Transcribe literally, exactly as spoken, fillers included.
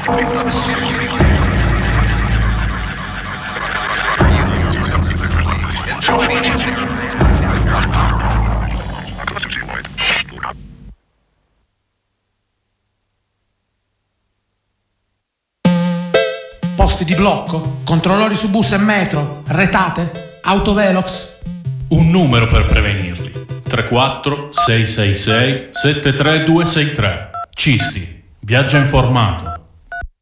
Posti di blocco, controllori su bus e metro, retate, autovelox. Un numero per prevenirli: tre quattro sei sei sei sette tre due sei tre. Cisti, viaggia informato.